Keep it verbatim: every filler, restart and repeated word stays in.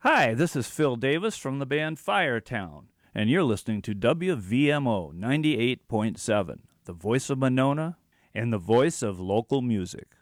Hi, this is Phil Davis from the band Firetown, and you're listening to W V M O ninety-eight point seven, the voice of Monona and the voice of local music.